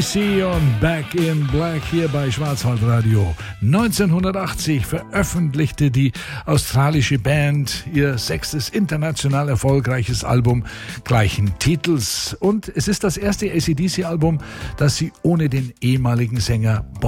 See on Back in Black hier bei Schwarzwaldradio. 1980 veröffentlichte die australische Band ihr 6. international erfolgreiches Album gleichen Titels. Und es ist das erste AC/DC-Album, das sie ohne den ehemaligen Sänger